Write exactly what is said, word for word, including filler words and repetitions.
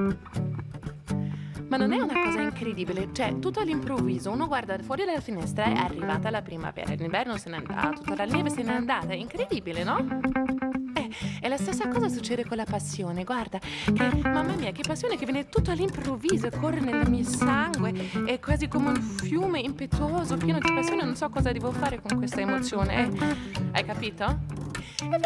Ma non è una cosa incredibile? Cioè, tutto all'improvviso, uno guarda fuori dalla finestra, è arrivata la primavera, l'inverno se n'è andato, tutta la neve se n'è andata, è incredibile, no? Eh, e la stessa cosa succede con la passione, guarda, che, mamma mia, che passione che viene tutto all'improvviso, corre nel mio sangue, è quasi come un fiume impetuoso, pieno di passione, non so cosa devo fare con questa emozione, eh? Hai capito? E